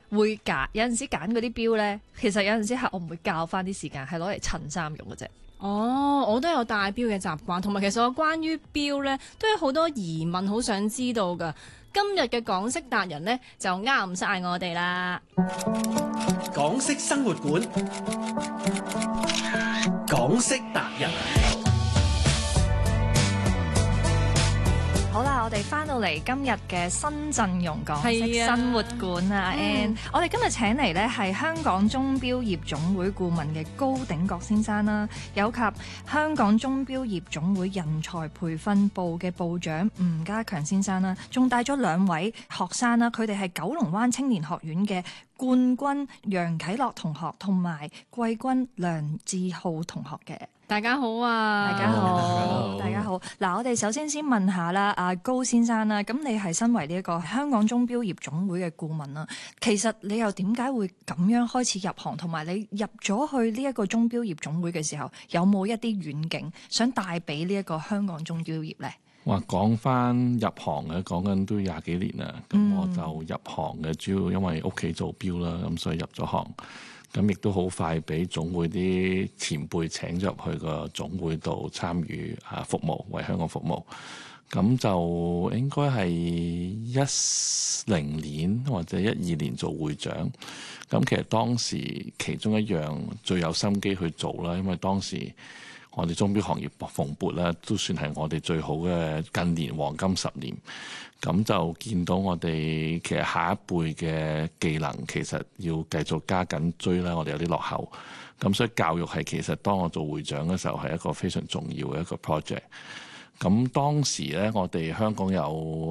會揀，有陣時揀嗰啲錶咧，其實有陣時係我唔會校翻啲時間，係攞嚟襯衫用嘅啫。 哦，我都有戴錶嘅習慣，同埋其實我關於錶呢都有好多疑問，好想知道㗎。今日嘅港式達人呢，就啱晒我哋啦。 港式生活館，港式達人。 好啦，我哋翻到嚟今日嘅新陣容港式生活館啊，Ann，我哋今日請嚟呢係香港鐘錶業總會顧問嘅高鼎國先生啦，有及香港鐘錶業總會人才培訓部嘅部長吳家強先生啦，仲帶咗兩位學生啦，佢哋係九龍灣青年學院嘅冠軍楊啟樂同學同埋季軍梁志浩同學嘅。 大家好啊！ 大家好，大家好。嗱，我哋首先問下啦，阿高先生啦，咁你係身為呢一個香港鐘錶業總會嘅顧問啦，其實你又點解會咁樣開始入行，同埋你入咗去呢一個鐘錶業總會嘅時候，有冇一啲遠景想帶俾呢一個香港鐘錶業呢？ 話講翻入行嘅，講緊都廿幾年啦。咁我就入行嘅主要因為屋企做錶啦，咁所以入咗行。咁亦都好快俾總會啲前輩請咗入去個總會度參與服務，為香港服務。咁就應該係10年或者12年做會長。咁其實當時其中一樣最有心機去做啦，因為當時我哋鐘錶行業蓬勃啦，都算係我哋最好嘅近年黃金10年。咁就見到我哋其實下一輩嘅技能其實要繼續加緊追啦，我哋有啲落後。咁所以教育係其實當我做會長嘅時候係一個非常重要嘅一個 project。咁當時咧，我哋香港有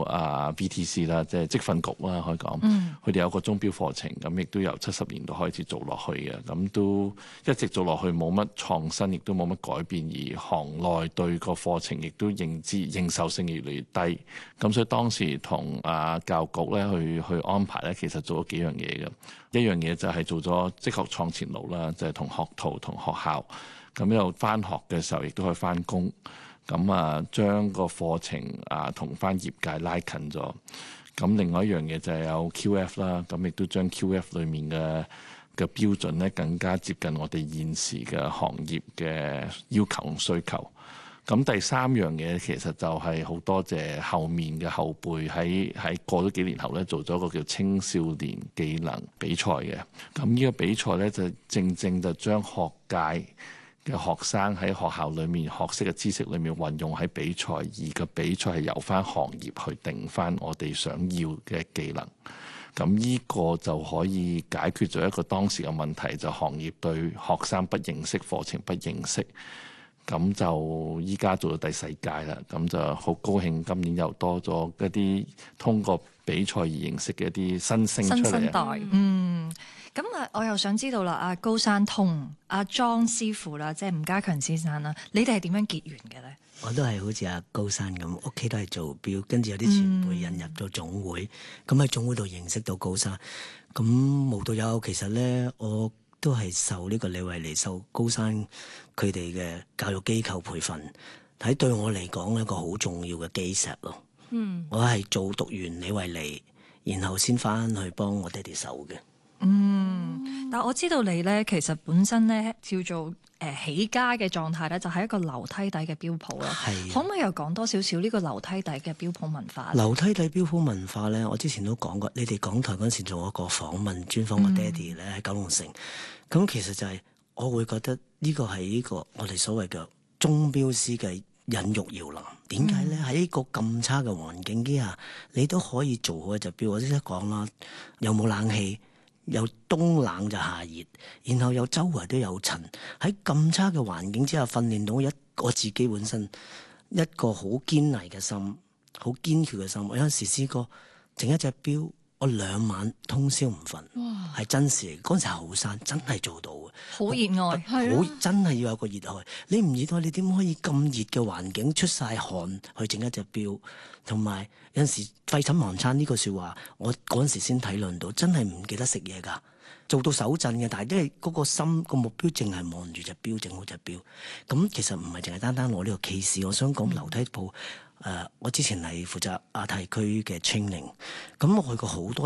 VTC 啦，即係職訓局啦，可以講，佢哋有個鐘錶課程，咁亦都由70年代開始做落去嘅，咁都一直做落去冇乜創新，亦都冇乜改變，而行內對個課程亦都認受性越嚟越低，咁所以當時同教育局咧去安排咧，其實做咗幾樣嘢嘅，一樣嘢就係做咗職學創前路啦，就係同學徒同學校，咁一路返學嘅時候亦都可以返工。咁將個課程同翻業界拉近咗。咁另外一樣嘢就係有 QF 啦，咁亦都將 QF 裏面嘅標準咧更加接近我哋現時嘅行業嘅要求同需求。咁第三樣嘢其實就係好多謝後面嘅後輩喺過咗幾年後咧做咗個叫青少年技能比賽嘅。咁呢個比賽咧就正就將學界嘅學生喺學校裏面學識嘅知識裏面運用喺比賽，而個比賽係由翻行業去定翻我哋想要嘅技能。咁呢個就可以解決咗一個當時嘅問題，就行業對學生不認識，課程不認識。咁就依家做到第4屆啦，咁就好高興今年又多咗一啲通過比賽而認識嘅一啲新星出嚟。 新生代，咁我又想知道啦，阿高生同阿莊師傅啦，即係吳家強先生啦，你哋係點樣結緣嘅咧？ 我都係好似阿高生咁，屋企都係做錶，跟住有啲前輩引入到總會，咁喺總會度認識到高生。咁無獨有，其實咧我都係受呢個李惠利受高生佢哋嘅教育機構培訓，喺對我嚟講一個好重要嘅基石咯。我係讀完李惠利，然後先翻去幫我爹哋手嘅。 但我知道你咧，其實本身咧叫做起家嘅狀態咧，就係一個樓梯底嘅錶鋪啦。可唔可以又講多少少呢個樓梯底嘅錶鋪文化？ 樓梯底錶鋪文化咧，我之前都講過，你哋港台嗰陣時做過一個訪問，專訪我爹哋咧喺九龍城。咁其實就係我會覺得呢個係呢個我哋所謂嘅鐘錶師嘅引育搖籃。點解咧？喺呢個咁差嘅環境之下，你都可以做好一隻錶。我即刻講啦，又冇冷氣。又冬冷就夏熱，然後又周圍都有塵，喺咁差嘅環境之下訓練到我自己本身一個好堅毅嘅心，好堅決嘅心。我有陣時試過整一隻錶，我2晚通宵唔瞓，係真事嚟。嗰陣時後生真係做到嘅， 好熱愛， 好真係要有個熱愛。你唔熱愛，你點可以咁熱嘅環境出晒汗去整一隻錶？同埋有陣時廢寢忘餐呢個説話，我嗰陣時先體諒到，真係唔記得食嘢㗎，做到手震嘅。但係因為嗰個心個目標淨係望住隻錶，整好隻錶。咁其實唔係淨係單單攞呢個 case。我想講樓梯鋪，我之前係負責亞太區嘅 training，咁我去過好多